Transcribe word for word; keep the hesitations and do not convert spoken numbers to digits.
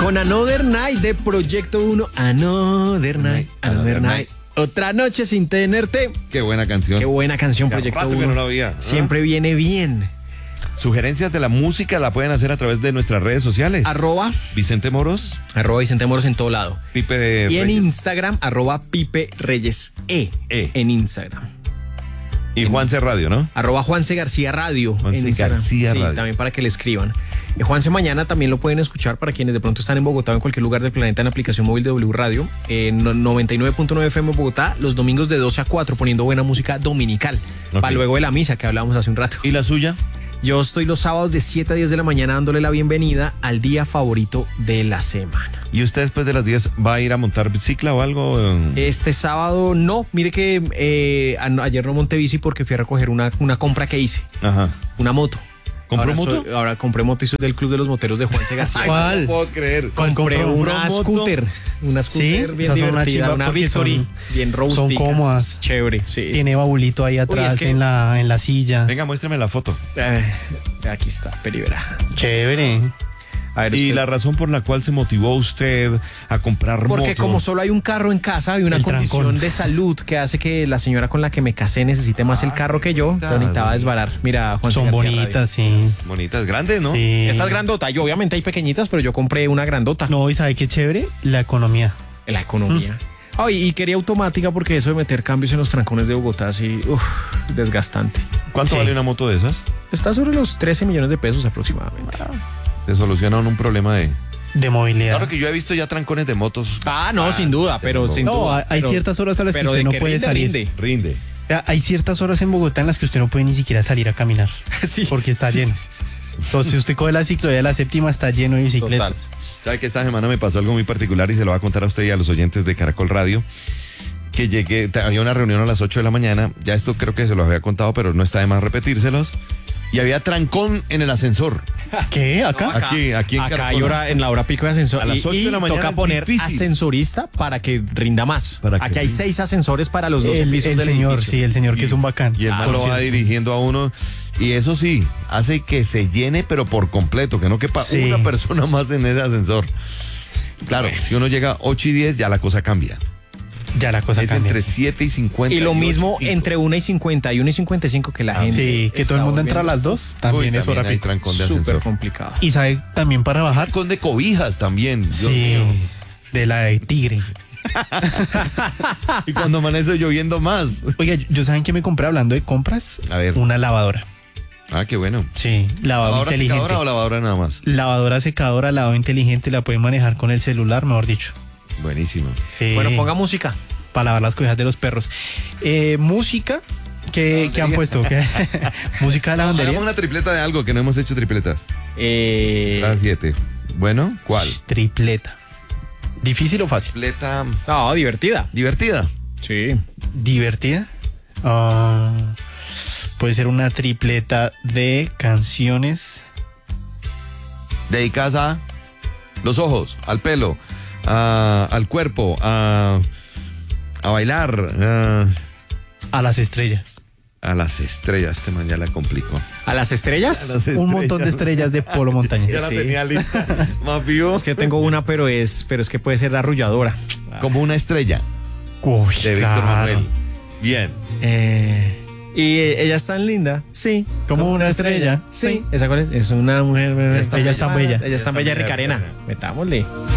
Con Another Night de Proyecto uno. Another Night, Another Night. Otra noche sin tenerte. Qué buena canción. Qué buena canción, Qué Proyecto rato uno. que no la oía, ¿no? Siempre viene bien. Sugerencias de la música la pueden hacer a través de nuestras redes sociales. Arroba. Vicente Moros. Arroba Vicente Moros en todo lado. Pipe Y en Reyes. Instagram, arroba Pipe Reyes E. E. En Instagram. Y Juanse Radio, ¿no? Arroba Juanse García Radio. Juanse en Instagram. García sí, Radio. también para que le escriban. Eh, Juanse mañana también lo pueden escuchar para quienes de pronto están en Bogotá o en cualquier lugar del planeta en la aplicación móvil de W Radio. En noventa y nueve punto nueve F M Bogotá, los domingos de doce a cuatro poniendo buena música dominical. Ok. Para luego de la misa que hablábamos hace un rato. ¿Y la suya? Yo estoy los sábados de siete a diez de la mañana dándole la bienvenida al día favorito de la semana. ¿Y usted después de las diez va a ir a montar bicicla o algo? Este sábado no, mire que eh, a- ayer no monté bici porque fui a recoger una, una compra que hice, Ajá. una moto. ¿Compró Ahora moto? soy- ahora compré moto y soy del Club de los Moteros de Juanse García. ¿Cuál? No puedo creer. Compré compró una moto? scooter, una scooter Sí, bien esas son una divertida, chimba una porque Victory, son- bien Son rústica. cómodas. Chévere, sí. Tiene baulito ahí atrás es que- en la en la silla. Venga, muéstrame la foto. Eh, aquí está, Peribera. Chévere. A ver, ¿Y usted- la razón por la cual se motivó usted a comprar Porque moto? como solo hay un carro en casa, hay una El condición trancón. de salud que hace que la señora con la que me casé necesite más el carro que yo. bonita. Entonces necesitaba desbarar. Mira, Juan Son bonitas, sí. Bonitas, grandes, ¿no? Sí. Esta es grandota. Yo obviamente hay pequeñitas, pero yo compré una grandota. No, ¿y sabe qué chévere? La economía. La economía. Ay, y quería automática porque eso de meter cambios en los trancones de Bogotá, sí, uf, desgastante. ¿Cuánto Sí. vale una moto de esas? Está sobre los trece millones de pesos aproximadamente. Te solucionan un problema de... De movilidad. Claro que yo he visto ya trancones de motos. Ah, no, sin duda, pero sin no, duda. hay hay pero- ciertas horas a las que pero usted de no que puede rinde, salir. rinde. Rinde. O sea, hay ciertas horas en Bogotá en las que usted no puede ni siquiera salir a caminar. Sí. Porque está Sí, lleno. sí, sí, sí, sí. Entonces, si usted coge la ciclovía de la séptima, está lleno de bicicletas. Total. ¿Sabe que esta semana me pasó algo muy particular y se lo voy a contar a usted y a los oyentes de Caracol Radio? Que llegué, te- había una reunión a las ocho de la mañana, ya esto creo que se lo había contado, pero no está de más repetírselos, y había trancón en el ascensor. ¿Qué? ¿Acá? Acá, Aquí, aquí en acá Caracol. hay hora, en la hora pico de ascensor. A las Y- ocho de y la mañana toca es poner difícil. ascensorista para que rinda más. Para que Aquí hay rinda. seis ascensores para los dos El, pisos el del señor, edificio. sí, el señor que es un bacán. Y el Ah, man lo por va cierto. dirigiendo a uno, y eso sí, hace que se llene, pero por completo, que no quepa Sí. una persona más en ese ascensor. Claro, si uno llega ocho y diez, ya la cosa cambia. Ya la cosa Es cambia. entre siete y cincuenta. Y lo ocho mismo y cinco. entre una y cincuenta y una y cincuenta y cinco que la Ah, gente. Sí, que todo el está mundo entra a volviendo las dos, también Uy, es hora hay pico. trancón de Súper ascensor. complicado. Y sabe también para bajar. Con de cobijas también. Dios Sí, mío. de la de tigre. Y cuando amanece lloviendo más. Oiga, ¿yo saben qué me compré hablando de compras? A ver. Una lavadora. Ah, qué bueno. Sí, lavadora ¿Lavadora inteligente. secadora o lavadora nada más? Lavadora secadora, lavado inteligente, la pueden manejar con el celular, mejor dicho. Buenísimo. Sí, Bueno, ponga música. para lavar las cobijas de los perros. Eh, música que, que han puesto. ¿Qué? Música de lavandería. Hagamos una tripleta de algo que no hemos hecho tripletas. Eh, Las siete. Bueno, ¿cuál? Tripleta. ¿Difícil o fácil? Tripleta no, divertida. divertida. Sí. ¿Divertida? Ah, puede ser una tripleta de canciones. Dedicadas a los ojos, al pelo, a- al cuerpo, a, a bailar, a, A las estrellas. a las estrellas. Este man ya la complicó. ¿A las estrellas? Un montón de estrellas de Polo Montañés. Ya la Sí. tenía lista. Más vivo. Es que tengo una, pero es, pero es que puede ser arrulladora. Como una estrella Uy, de Víctor claro. Manuel. Bien. Eh, y eh, ella es tan linda. Sí. Como una estrella. Sí. ¿Esa cuál es? Es una mujer. Ella es tan bella. Ella es tan bella, Ricarena. Metámosle.